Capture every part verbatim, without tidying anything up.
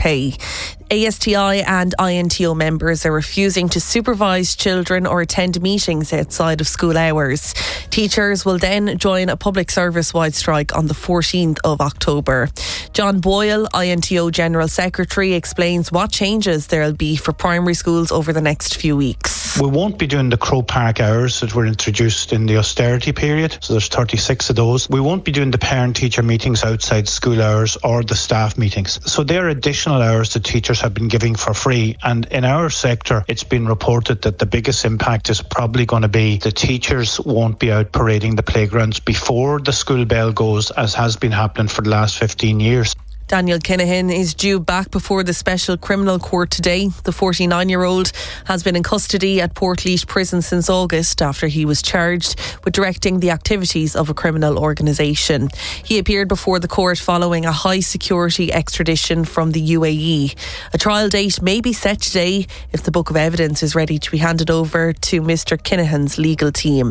pay. A S T I and I N T O members are refusing to supervise children or attend meetings outside of school hours. Teachers will then join a public service-wide strike on the fourteenth of October. John Boyle, I N T O General Secretary, explains what changes there will be for primary schools over the next few weeks. We won't be doing the Croke Park hours that were introduced in the austerity period, so there's thirty-six of those. We won't be doing the parent-teacher meetings outside school hours or the staff meetings. So they're additional hours that teachers have been giving for free, and in our sector it's been reported that the biggest impact is probably going to be the teachers won't be out parading the playgrounds before the school bell goes, as has been happening for the last fifteen years. Daniel Kinahan is due back before the Special Criminal Court today. The forty-nine-year-old has been in custody at Portlaoise Prison since August after he was charged with directing the activities of a criminal organisation. He appeared before the court following a high-security extradition from the U A E. A trial date may be set today if the book of evidence is ready to be handed over to Mister Kinahan's legal team.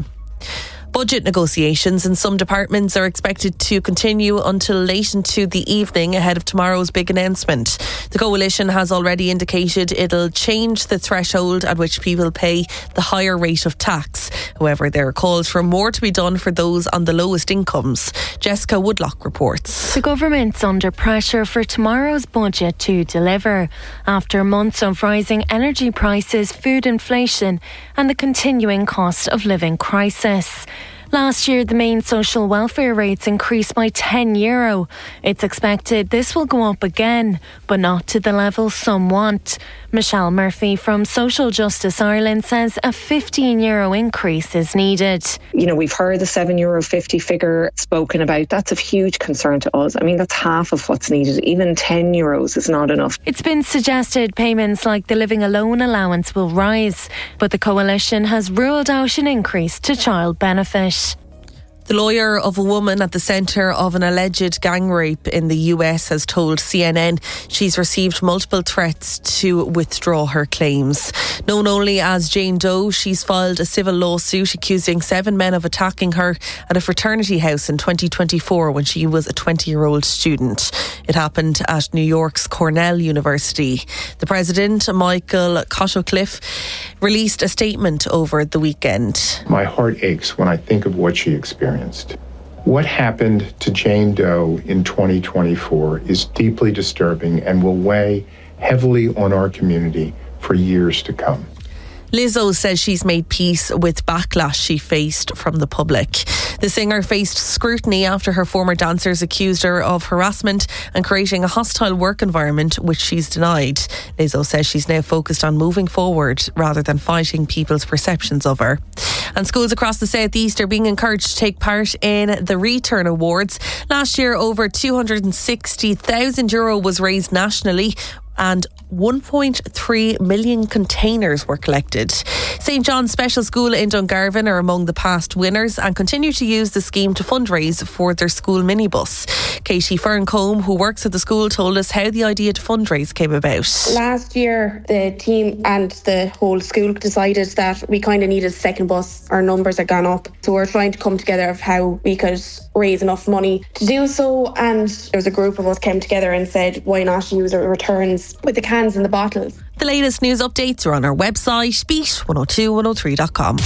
Budget negotiations in some departments are expected to continue until late into the evening ahead of tomorrow's big announcement. The coalition has already indicated it'll change the threshold at which people pay the higher rate of tax. However, there are calls for more to be done for those on the lowest incomes. Jessica Woodlock reports. The government's under pressure for tomorrow's budget to deliver after months of rising energy prices, food inflation and the continuing cost of living crisis. Last year, the main social welfare rates increased by ten euro. It's expected this will go up again, but not to the level some want. Michelle Murphy from Social Justice Ireland says a fifteen euro increase is needed. You know, we've heard the seven euro fifty figure spoken about. That's of huge concern to us. I mean, that's half of what's needed. Even ten euros is not enough. It's been suggested payments like the living alone allowance will rise, but the coalition has ruled out an increase to child benefit. The lawyer of a woman at the centre of an alleged gang rape in the U S has told C N N she's received multiple threats to withdraw her claims. Known only as Jane Doe, she's filed a civil lawsuit accusing seven men of attacking her at a fraternity house in twenty twenty-four when she was a twenty-year-old student. It happened at New York's Cornell University. The president, Michael Cotocliffe, released a statement over the weekend. My heart aches when I think of what she experienced. What happened to Jane Doe in twenty twenty-four is deeply disturbing and will weigh heavily on our community for years to come. Lizzo says she's made peace with backlash she faced from the public. The singer faced scrutiny after her former dancers accused her of harassment and creating a hostile work environment, which she's denied. Lizzo says she's now focused on moving forward rather than fighting people's perceptions of her. And schools across the South East are being encouraged to take part in the Return Awards. Last year, over two hundred sixty thousand euro was raised nationally, and one point three million containers were collected. Saint John's Special School in Dungarvan are among the past winners and continue to use the scheme to fundraise for their school minibus. Katie Ferncombe, who works at the school, told us how the idea to fundraise came about. Last year, the team and the whole school decided that we kind of needed a second bus. Our numbers had gone up, so we're trying to come together of how we could raise enough money to do so. And there was a group of us came together and said, why not use our returns with the cans and the bottles. The latest news updates are on our website, beat one oh two one oh three dot com.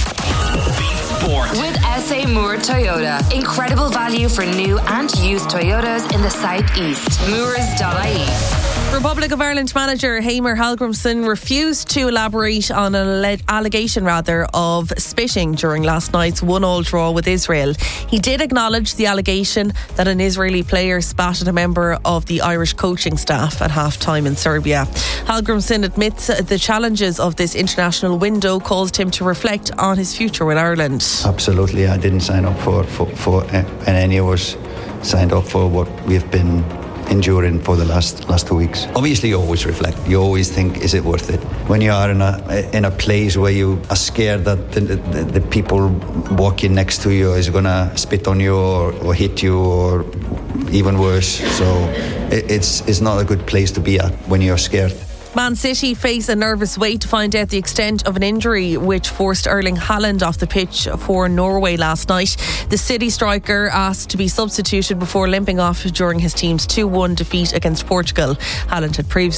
With S A Moore Toyota. Incredible value for new and used Toyotas in the southeast. Moores dot I E. Republic of Ireland manager Hamer Hallgrimsson refused to elaborate on an allegation rather of spitting during last night's one-all draw with Israel. He did acknowledge the allegation that an Israeli player spat at a member of the Irish coaching staff at half-time in Serbia. Hallgrimsson admits the challenges of this international window caused him to reflect on his future with Ireland. Absolutely, I didn't sign up for, for, for uh, and any of us signed up for what we've been enduring for the last last two weeks. Obviously, you always reflect. You always think, is it worth it? When you are in a in a place where you are scared that the, the, the people walking next to you is gonna spit on you or, or hit you or even worse. So it, it's it's not a good place to be at when you're scared. Man City face a nervous wait to find out the extent of an injury which forced Erling Haaland off the pitch for Norway last night. The City striker asked to be substituted before limping off during his team's two one defeat against Portugal. Haaland had previously